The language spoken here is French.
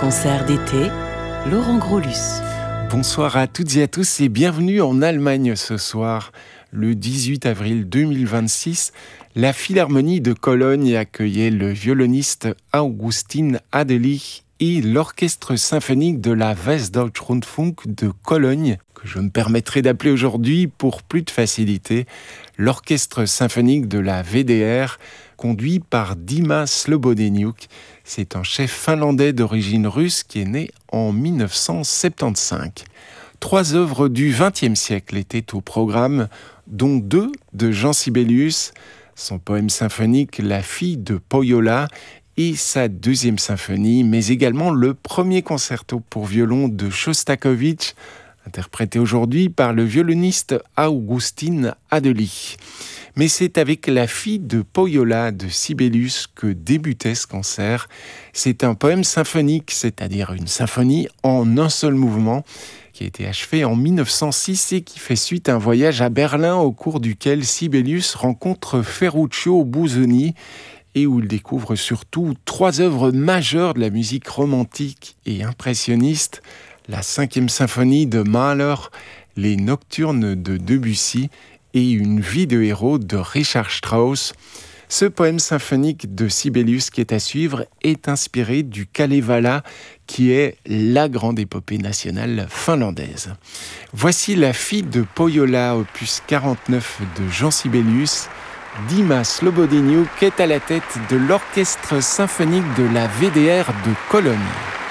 Concert d'été, Laurent Grolus. Bonsoir à toutes et à tous et bienvenue en Allemagne ce soir. Le 18 avril 2026, la Philharmonie de Cologne accueillait le violoniste Augustin Adelich et l'Orchestre symphonique de la Westdeutsch-Rundfunk de Cologne, que je me permettrai d'appeler aujourd'hui pour plus de facilité, l'Orchestre symphonique de la WDR, conduit par Dima Slobodeniuk. C'est un chef finlandais d'origine russe qui est né en 1975. 3 œuvres du XXe siècle étaient au programme, dont 2 de Jean Sibelius, son poème symphonique La fille de Pohjola et sa 2e symphonie, mais également le premier concerto pour violon de Shostakovich, interprété aujourd'hui par le violoniste Augustin Adelich. Mais c'est avec La fille de Pohjola de Sibelius que débutait ce concert. C'est un poème symphonique, c'est-à-dire une symphonie en un seul mouvement, qui a été achevé en 1906 et qui fait suite à un voyage à Berlin au cours duquel Sibelius rencontre Ferruccio Busoni et où il découvre surtout 3 œuvres majeures de la musique romantique et impressionniste, la 5e symphonie de Mahler, les Nocturnes de Debussy et une vie de héros de Richard Strauss. Ce poème symphonique de Sibelius qui est à suivre est inspiré du Kalevala, qui est la grande épopée nationale finlandaise. Voici La fille de Pohjola, opus 49 de Jean Sibelius. Dima Slobodeniuk est à la tête de l'Orchestre symphonique de la WDR de Cologne.